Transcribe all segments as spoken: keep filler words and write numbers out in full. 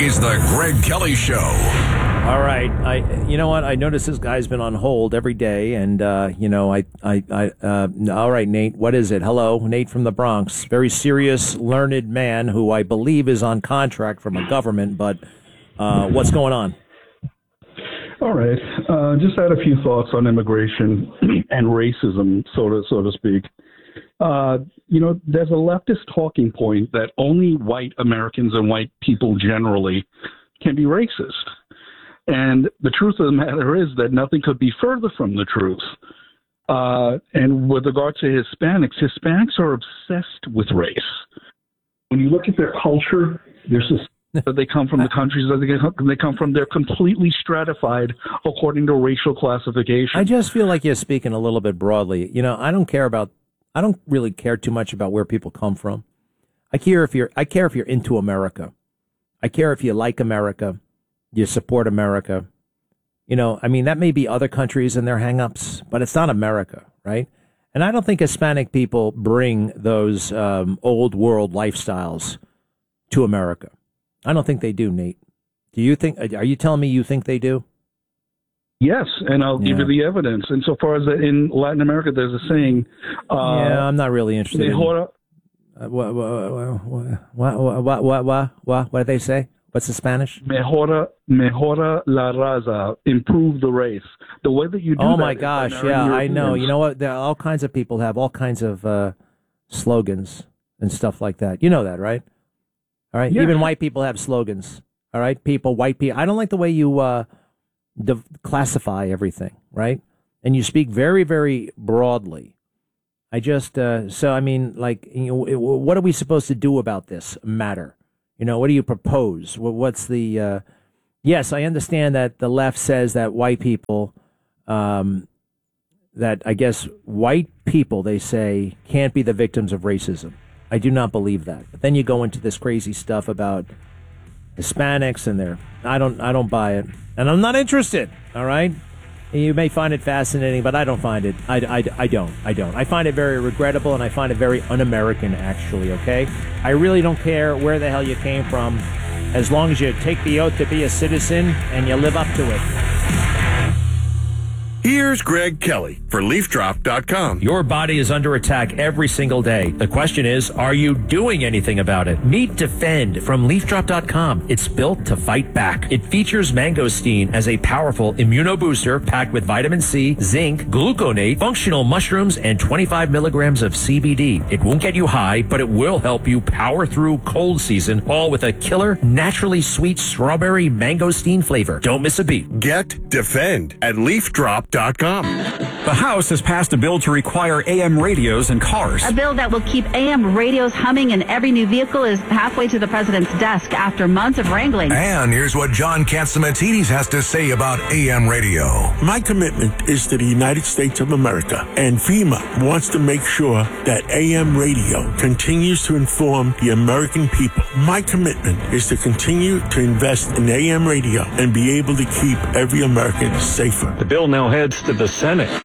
is the Greg Kelly Show. All right, I. You know what? I noticed this guy's been on hold every day, and uh, you know, I, I, I. Uh, all right, Nate. What is it? Hello, Nate from the Bronx. Very serious, learned man who I believe is on contract from a government. But uh, what's going on? All right, uh, just had a few thoughts on immigration and racism, so to so to speak. Uh, you know, there's a leftist talking point that only white Americans and white people generally can be racist. And the truth of the matter is that nothing could be further from the truth. Uh, and with regard to Hispanics, Hispanics are obsessed with race. When you look at their culture, there's this, that they come from the countries that they, they come from, they're completely stratified according to racial classification. I just feel like you're speaking a little bit broadly. You know, I don't care about, I don't really care too much about where people come from. I care if you're, I care if you're into America. I care if you like America. You support America. You know, I mean, that may be other countries and their hang-ups, but it's not America, right? And I don't think Hispanic people bring those um, old world lifestyles to America. I don't think they do, Nate. Do you think, are you telling me you think they do? Yes, and I'll yeah. give you the evidence. Insofar as that in Latin America, there's a saying. Uh, yeah, I'm not really interested. In, uh, what, what, what, what, what, what, what, what do they say? What's the Spanish? Mejora, mejora la raza, improve the race. The way that you do oh that. Oh my gosh, yeah, I know. You know what? There are all kinds of people have all kinds of uh, slogans and stuff like that. You know that, right? All right. Yes. Even white people have slogans. All right, people, white people. I don't like the way you uh, de- classify everything, right? And you speak very, very broadly. I just uh, so I mean, like, you know, what are we supposed to do about this matter? You know, what do you propose? What's the, uh, yes, I understand that the left says that white people, um, that I guess white people, they say, can't be the victims of racism. I do not believe that. But then you go into this crazy stuff about Hispanics and their, I don't, I don't buy it. And I'm not interested, all right? You may find it fascinating, but I don't find it. I, I, I don't. I don't. I find it very regrettable, and I find it very un-American, actually, okay? I really don't care where the hell you came from, as long as you take the oath to be a citizen and you live up to it. Here's Greg Kelly for Leaf Drop dot com. Your body is under attack every single day. The question is, are you doing anything about it? Meet Defend from Leaf Drop dot com. It's built to fight back. It features mangosteen as a powerful immunobooster packed with vitamin C, zinc, gluconate, functional mushrooms, and twenty-five milligrams of C B D. It won't get you high, but it will help you power through cold season, all with a killer, naturally sweet strawberry mangosteen flavor. Don't miss a beat. Get Defend at Leaf Drop dot com. The House has passed a bill to require A M radios in cars. A bill that will keep A M radios humming in every new vehicle is halfway to the president's desk after months of wrangling. And here's what John Catsimatidis has to say about A M radio. My commitment is to the United States of America, and FEMA wants to make sure that A M radio continues to inform the American people. My commitment is to continue to invest in A M radio and be able to keep every American safer. The bill now heads to the Senate.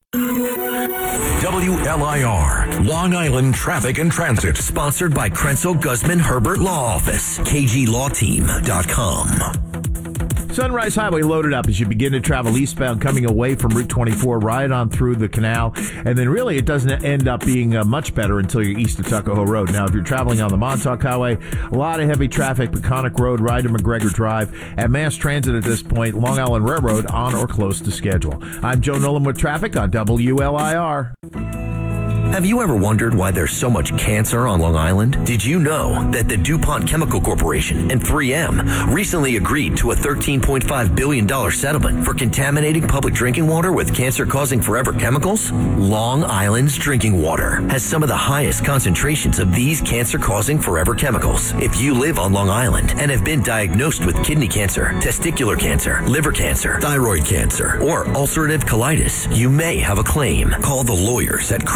W L I R, Long Island Traffic and Transit. Sponsored by Krenzel Guzman Herbert Law Office, K G Law Team dot com. Sunrise Highway loaded up as you begin to travel eastbound, coming away from Route twenty-four, right on through the canal. And then really it doesn't end up being uh, much better until you're east of Tuckahoe Road. Now, if you're traveling on the Montauk Highway, a lot of heavy traffic, Peconic Road, right to McGregor Drive. At Mass Transit at this point, Long Island Railroad on or close to schedule. I'm Joe Nolan with traffic on W L I R. Have you ever wondered why there's so much cancer on Long Island? Did you know that the DuPont Chemical Corporation and three M recently agreed to a thirteen point five billion dollars settlement for contaminating public drinking water with cancer-causing forever chemicals? Long Island's drinking water has some of the highest concentrations of these cancer-causing forever chemicals. If you live on Long Island and have been diagnosed with kidney cancer, testicular cancer, liver cancer, thyroid cancer, or ulcerative colitis, you may have a claim. Call the lawyers at Krenzel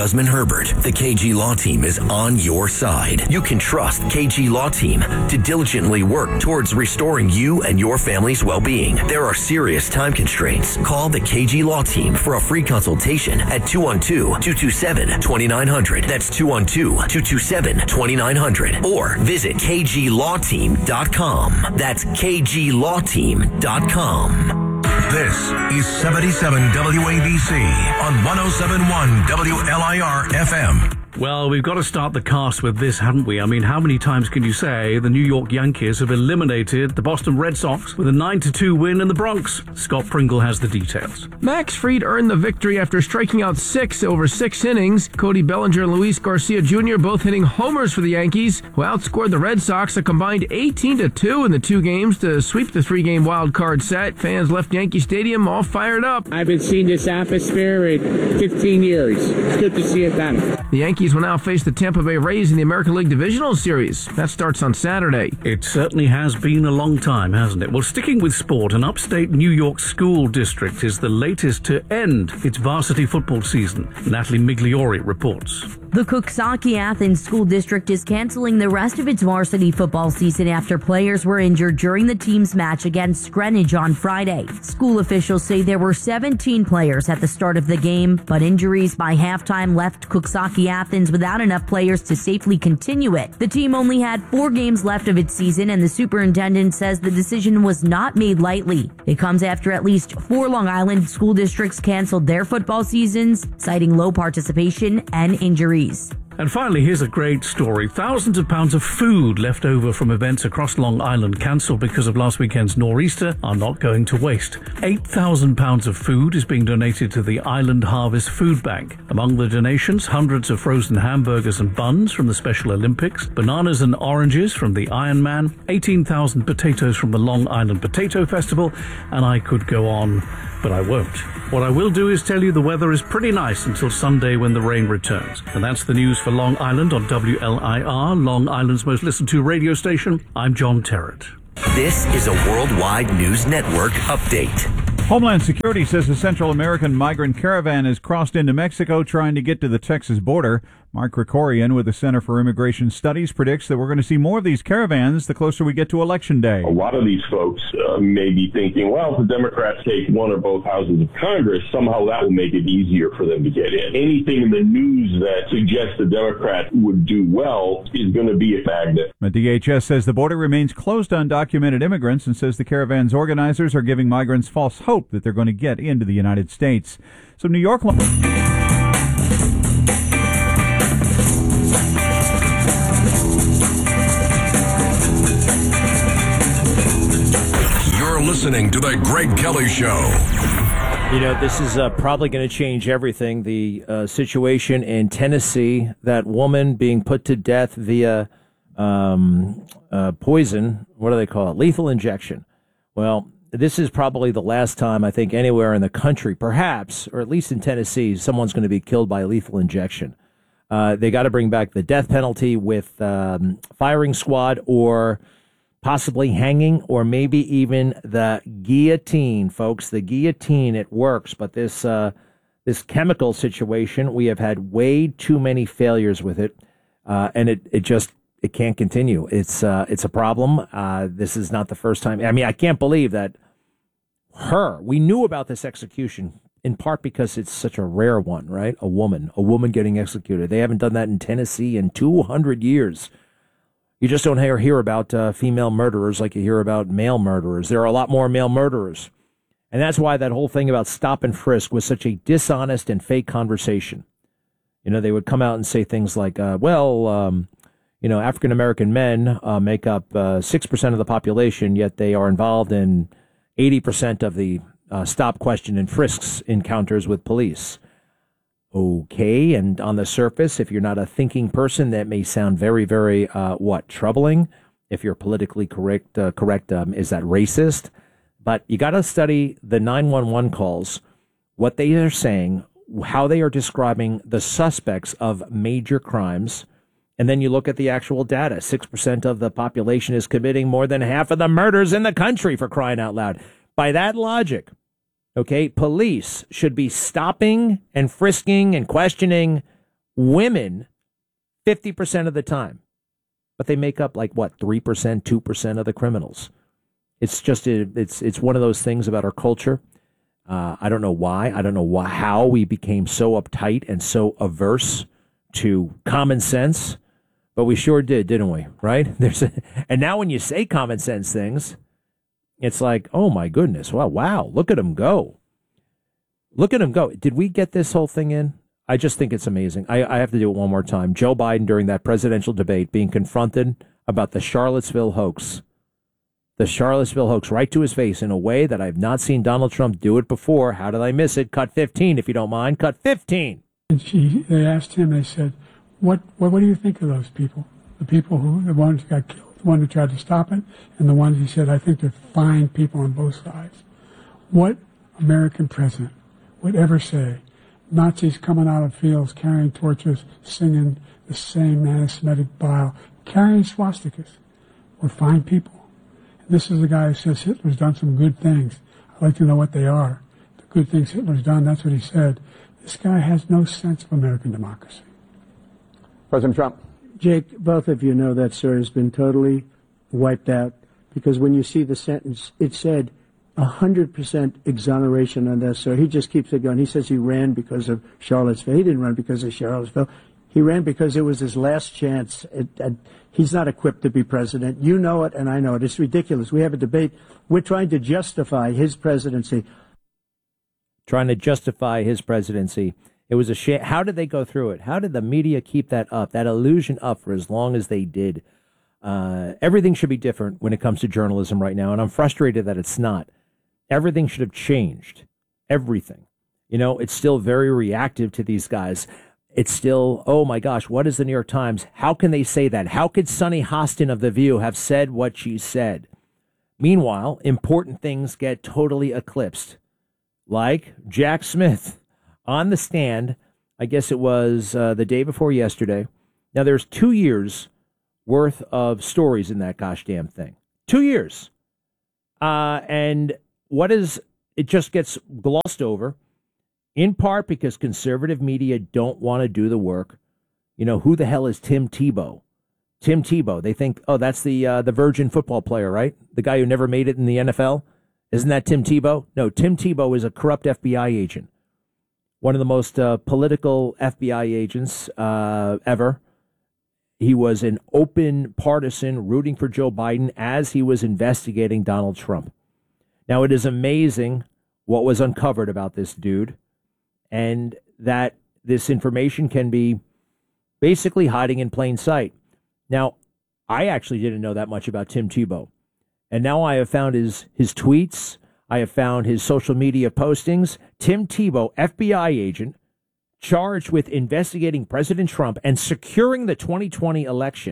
Guzman Herbert, the K G Law Team is on your side. You can trust K G Law Team to diligently work towards restoring you and your family's well-being. There are serious time constraints. Call the K G Law Team for a free consultation at two one two, two two seven, two nine zero zero. That's two one two, two two seven, two nine zero zero. Or visit k g law team dot com. That's k g law team dot com. This is seventy-seven W A B C on one oh seven point one W L I R F M. Well, we've got to start the cast with this, haven't we? I mean, how many times can you say the New York Yankees have eliminated the Boston Red Sox with a nine to two win in the Bronx? Scott Pringle has the details. Max Fried earned the victory after striking out six over six innings. Cody Bellinger and Luis Garcia Junior both hitting homers for the Yankees, who outscored the Red Sox a combined eighteen to two in the two games to sweep the three-game wild card set. Fans left Yankee Stadium all fired up. I haven't seen this atmosphere in fifteen years. It's good to see it done. The Yankees will now face the Tampa Bay Rays in the American League Divisional Series. That starts on Saturday. It certainly has been a long time, hasn't it? Well, sticking with sport, an upstate New York school district is the latest to end its varsity football season. Natalie Migliori reports. The Coxsackie-Athens School District is canceling the rest of its varsity football season after players were injured during the team's match against Greenwich on Friday. School officials say there were seventeen players at the start of the game, but injuries by halftime left Coxsackie-Athens without enough players to safely continue it. The team only had four games left of its season, and the superintendent says the decision was not made lightly. It comes after at least four Long Island school districts canceled their football seasons, citing low participation and injuries. And finally, here's a great story. Thousands of pounds of food left over from events across Long Island cancelled because of last weekend's nor'easter are not going to waste. eight thousand pounds of food is being donated to the Island Harvest Food Bank. Among the donations, hundreds of frozen hamburgers and buns from the Special Olympics, bananas and oranges from the Ironman, eighteen thousand potatoes from the Long Island Potato Festival, and I could go on, but I won't. What I will do is tell you the weather is pretty nice until Sunday when the rain returns. And that's the news for Long Island on W L I R, Long Island's most listened to radio station. I'm John Terrett. This is a Worldwide News Network update. Homeland Security says a Central American migrant caravan has crossed into Mexico trying to get to the Texas border. Mark Krikorian with the Center for Immigration Studies predicts that we're going to see more of these caravans the closer we get to Election Day. A lot of these folks uh, may be thinking, well, if the Democrats take one or both houses of Congress, somehow that will make it easier for them to get in. Anything in the news that suggests the Democrats would do well is going to be a magnet. The D H S says the border remains closed to undocumented immigrants and says the caravan's organizers are giving migrants false hope that they're going to get into the United States. So New York... Listening to the Greg Kelly Show. You know, this is uh, probably going to change everything. The uh, situation in Tennessee, that woman being put to death via um, uh, poison, what do they call it? Lethal injection. Well, this is probably the last time, I think, anywhere in the country, perhaps, or at least in Tennessee, someone's going to be killed by lethal injection. Uh, they got to bring back the death penalty with um, firing squad or possibly hanging, or maybe even the guillotine, folks. The guillotine, it works, but this uh, this chemical situation, we have had way too many failures with it, uh, and it, it just it can't continue. It's uh, it's a problem. Uh, this is not the first time. I mean, I can't believe that her. We knew about this execution in part because it's such a rare one, right? A woman, a woman getting executed. They haven't done that in Tennessee in two hundred years. You just don't hear, hear about uh, female murderers like you hear about male murderers. There are a lot more male murderers. And that's why that whole thing about stop and frisk was such a dishonest and fake conversation. You know, they would come out and say things like, uh, well, um, you know, African-American men uh, make up uh, six percent of the population, yet they are involved in eighty percent of the uh, stop, question, and frisks encounters with police. Okay, and on the surface, if you're not a thinking person, that may sound very, very, uh, what, troubling. If you're politically correct, uh, correct, um, is that racist? But you got to study the nine one one calls, what they are saying, how they are describing the suspects of major crimes, and then you look at the actual data. six percent of the population is committing more than half of the murders in the country, for crying out loud. By that logic, okay, police should be stopping and frisking and questioning Women, fifty percent of the time. But they make up like, what, three percent, two percent of the criminals. It's just, a, it's it's one of those things about our culture. Uh, I don't know why. I don't know why, how we became so uptight and so averse to common sense. But we sure did, didn't we? Right? There's a, and now when you say common sense things, it's like, oh my goodness, wow, wow, look at him go. Look at him go. Did we get this whole thing in? I just think it's amazing. I, I have to do it one more time. Joe Biden, during that presidential debate, being confronted about the Charlottesville hoax. The Charlottesville hoax right to his face in a way that I've not seen Donald Trump do it before. How did I miss it? Cut fifteen, if you don't mind. Cut fifteen. And she, they asked him, they said, what, what, what do you think of those people? The people who, the ones who got killed, the one who tried to stop it, and the ones he said, I think they're fine people on both sides. What American president would ever say, Nazis coming out of fields, carrying torches, singing the same anti-Semitic bile, carrying swastikas, were fine people. And this is the guy who says Hitler's done some good things. I'd like to know what they are. The good things Hitler's done, that's what he said. This guy has no sense of American democracy. President Trump. Jake, both of you know that sir has been totally wiped out, because when you see the sentence, it said one hundred percent exoneration on this, sir. He just keeps it going. He says he ran because of Charlottesville. He didn't run because of Charlottesville. He ran because it was his last chance. It, it, he's not equipped to be president. You know it, and I know it. It's ridiculous. We have a debate. We're trying to justify his presidency. Trying to justify his presidency. It was a shame. How did they go through it? How did the media keep that up, that illusion up for as long as they did? Uh, everything should be different when it comes to journalism right now, and I'm frustrated that it's not. Everything should have changed. Everything. You know, it's still very reactive to these guys. It's still, oh my gosh, what is the New York Times? How can they say that? How could Sunny Hostin of The View have said what she said? Meanwhile, important things get totally eclipsed. Like Jack Smith on the stand, I guess it was uh, the day before yesterday. Now, there's two years worth of stories in that gosh damn thing. Two years. Uh, and what is, it just gets glossed over, in part because conservative media don't want to do the work. You know, who the hell is Tim Tebow? Tim Tebow. They think, oh, that's the uh, the Virgin football player, right? The guy who never made it in the N F L. Isn't that Tim Tebow? No, Tim Tebow is a corrupt F B I agent. One of the most uh, political F B I agents uh, ever. He was an open partisan rooting for Joe Biden as he was investigating Donald Trump. Now, it is amazing what was uncovered about this dude, and that this information can be basically hiding in plain sight. Now, I actually didn't know that much about Tim Tebow, and now I have found his, his tweets. I have found his social media postings. Tim Tebow, F B I agent, charged with investigating President Trump and securing the twenty twenty election.